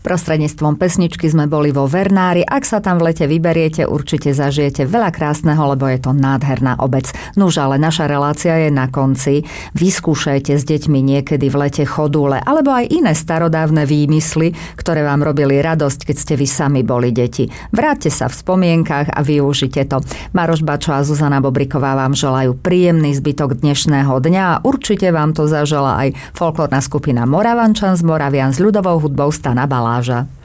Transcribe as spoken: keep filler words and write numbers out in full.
Prostredníctvom pesničky sme boli vo Vernári. Ak sa tam v lete vyberiete, určite zažijete veľa krásneho, lebo je to nádherná obec. Nuž, ale naša relácia je na konci. Vyskúšajte s deťmi niekedy v lete chodule, alebo aj iné starodávne výmysly, ktoré vám robili radosť, keď ste vy sami boli deti. Vráťte sa v spomienkach a využite to. Maroš Bačo a Zuzana Bobriková vám želajú príjemný zbytok dnešného dňa a určite vám to zažela aj folklórna skupina Moravančan z Moravian s ľudovou hudbou Stana Baláža.